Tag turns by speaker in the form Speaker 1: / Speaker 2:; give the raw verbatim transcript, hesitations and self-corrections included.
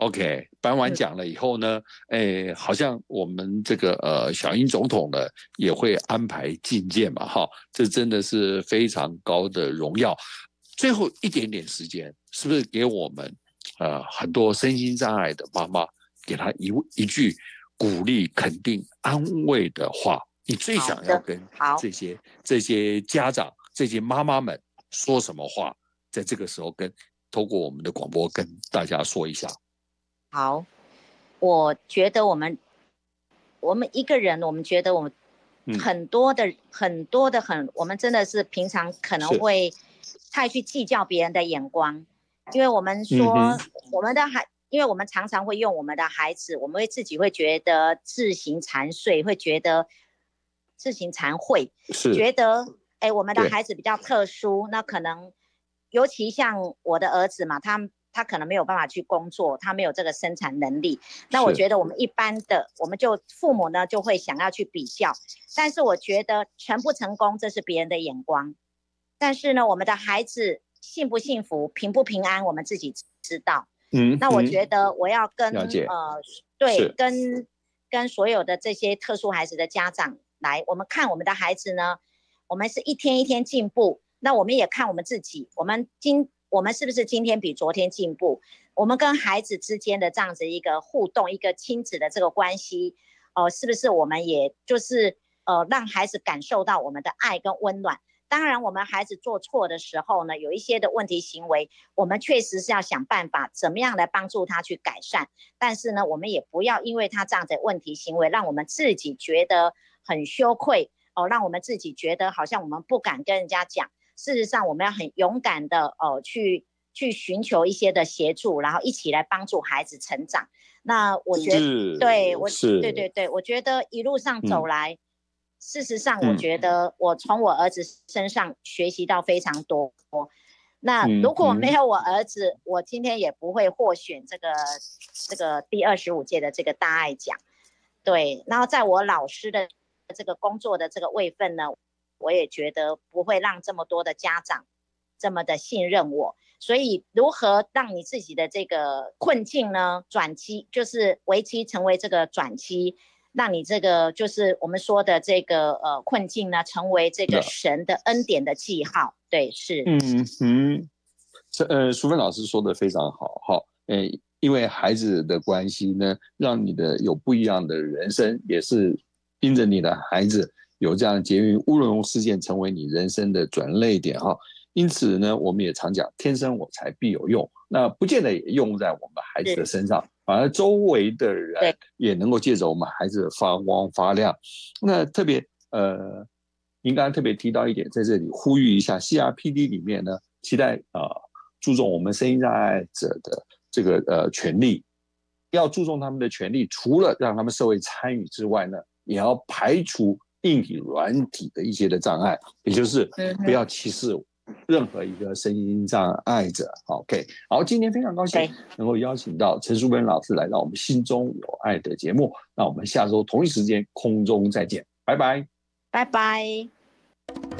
Speaker 1: OK， 颁完奖了以后呢，哎，好像我们这个呃小英总统呢也会安排觐见嘛，哈，这真的是非常高的荣耀。最后一点点时间，是不是给我们呃很多身心障碍的妈妈，给她一一句鼓励、肯定、安慰的话？你最想要跟这些这些家长、这些妈妈们说什么话？在这个时候跟透过我们的广播跟大家说一下。
Speaker 2: 好，我觉得我们我们一个人，我们觉得我们很多的、嗯、很多的很，我们真的是平常可能会太去计较别人的眼光，因为我们说、嗯、我们的孩，因为我们常常会用我们的孩子，我们会自己会觉得自行残碎，会觉得自行惭愧，觉得哎，我们的孩子比较特殊，那可能尤其像我的儿子嘛，他。他可能没有办法去工作，他没有这个生产能力。那我觉得我们一般的，我们就父母呢就会想要去比较，但是我觉得成不成功这是别人的眼光，但是呢，我们的孩子幸不幸福、平不平安，我们自己知道。嗯，那我觉得我要跟呃，对，跟跟所有的这些特殊孩子的家长来，我们看我们的孩子呢，我们是一天一天进步，那我们也看我们自己，我们今我们是不是今天比昨天进步？我们跟孩子之间的这样子一个互动，一个亲子的这个关系，呃，是不是我们也就是呃让孩子感受到我们的爱跟温暖？当然，我们孩子做错的时候呢，有一些的问题行为，我们确实是要想办法怎么样来帮助他去改善。但是呢，我们也不要因为他这样的问题行为，让我们自己觉得很羞愧哦，让我们自己觉得好像我们不敢跟人家讲。事实上，我们要很勇敢的呃去去寻求一些的协助，然后一起来帮助孩子成长。那我觉得，对我，对对对，我觉得一路上走来，嗯、事实上，我觉得我从我儿子身上学习到非常多。嗯、那如果没有我儿子，我今天也不会获选这个这个第二十五届的这个大爱奖。对，然后在我老师的这个工作的这个位分呢。我也觉得不会让这么多的家长这么的信任我，所以如何让你自己的这个困境呢转机，就是危机成为这个转机，让你这个就是我们说的这个呃困境呢成为这个神的恩典的记号。对，是。
Speaker 1: 嗯嗯，呃，淑芬老师说的非常好哈，呃，因为孩子的关系呢，让你的有不一样的人生，也是因着你的孩子。有这样捷运乌龙事件成为你人生的转捩点哈，因此呢，我们也常讲天生我材必有用，那不见得也用在我们孩子的身上，反而周围的人也能够借着我们孩子的发光发亮。那特别呃，您刚才特别提到一点，在这里呼吁一下 C R P D 里面呢，期待啊、呃、注重我们身心障碍者的这个呃权利，要注重他们的权利，除了让他们社会参与之外呢，也要排除硬体软体的一些的障碍，也就是不要歧视任何一个身心障碍者。 OK， 好，今天非常高兴能够邀请到陈淑芬老师来到我们心中有爱的节目，那我们下周同一时间空中再见，拜拜，
Speaker 2: 拜拜。